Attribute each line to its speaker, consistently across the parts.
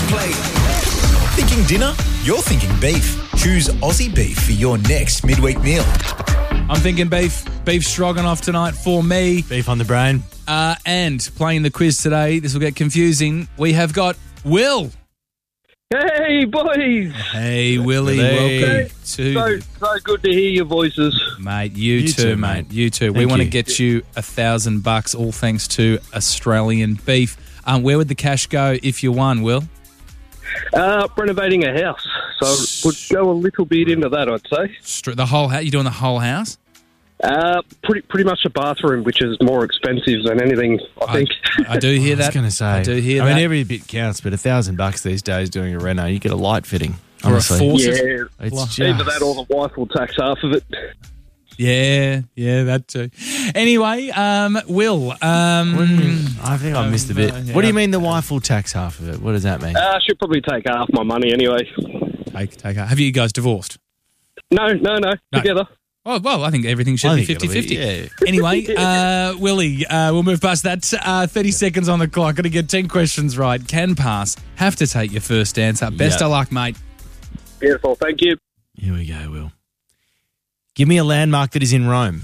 Speaker 1: plate. Thinking dinner? You're thinking beef. Choose Aussie Beef for your next midweek meal.
Speaker 2: I'm thinking beef stroganoff tonight for me.
Speaker 3: Beef on the brain.
Speaker 2: And playing the quiz today, this will get confusing. We have got Will.
Speaker 4: Hey, boys.
Speaker 2: Hey, Willie.
Speaker 3: Hey.
Speaker 2: Welcome to...
Speaker 4: So good to hear your voices.
Speaker 2: Mate, you too, mate. You too. We want to get you $1,000, all thanks to Australian beef. Where would the cash go if you won, Will?
Speaker 4: Renovating a house. So would go a little bit into that, I'd say.
Speaker 2: The whole house? You're doing the whole house?
Speaker 4: Pretty much a bathroom, which is more expensive than anything, I think.
Speaker 2: I do hear that.
Speaker 3: I was going to say.
Speaker 2: I do hear
Speaker 3: that.
Speaker 2: that.
Speaker 3: I mean, every bit counts, but $1,000 these days doing a reno, you get a light fitting.
Speaker 2: Or
Speaker 3: Honestly.
Speaker 2: a faucet.
Speaker 4: Yeah,
Speaker 3: It's
Speaker 4: either
Speaker 3: just...
Speaker 4: that or the wife will tax half of it.
Speaker 2: Yeah, that too. Anyway, Will.
Speaker 3: I think I missed a bit.
Speaker 2: yeah.
Speaker 3: What do you mean the wife will tax half of it? What does that mean?
Speaker 4: She'll probably take half my money anyway.
Speaker 2: Take. Have you guys divorced?
Speaker 4: No, together.
Speaker 2: Oh, well, I think everything should be 50-50.
Speaker 3: Yeah.
Speaker 2: Anyway, Willie, we'll move past that. 30 seconds on the clock. Got to get 10 questions right. Can pass. Have to take your first answer. Best of luck, mate.
Speaker 4: Beautiful, thank you.
Speaker 3: Here we go, Will. Give me a landmark that is in Rome.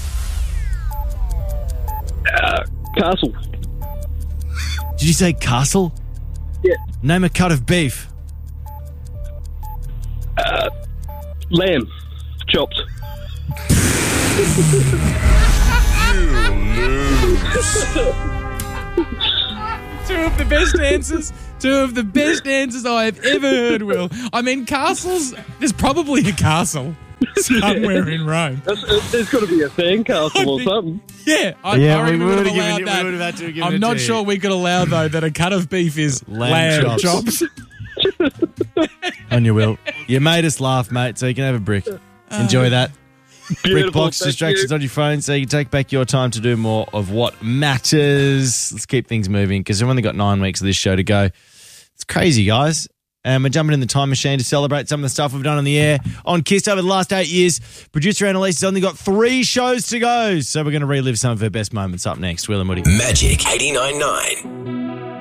Speaker 4: Castle.
Speaker 3: Did you say castle?
Speaker 4: Yeah.
Speaker 3: Name a cut of beef.
Speaker 4: Lamb. Chopped.
Speaker 2: Two of the best answers. Two of the best answers I have ever heard, Will. I mean, castles, there's probably a castle somewhere in Rome.
Speaker 4: There's got to be a sandcastle or something.
Speaker 2: Yeah, I reckon we would have allowed that.
Speaker 3: We would have had to give
Speaker 2: I'm
Speaker 3: it
Speaker 2: not
Speaker 3: to
Speaker 2: sure
Speaker 3: you.
Speaker 2: we could allow, though, that a cut of beef is lamb chops.
Speaker 3: On you, Will. You made us laugh, mate, so you can have a brick. Enjoy that. Brick box
Speaker 4: thank
Speaker 3: distractions
Speaker 4: you.
Speaker 3: on your phone so you can take back your time to do more of what matters. Let's keep things moving because we've only got 9 weeks of this show to go. It's crazy, guys. And we're jumping in the time machine to celebrate some of the stuff we've done on the air on KISS over the last 8 years. Producer Annalise has only got 3 shows to go, so we're going to relive some of her best moments up next. Will and Woody.
Speaker 1: Magic 89.9.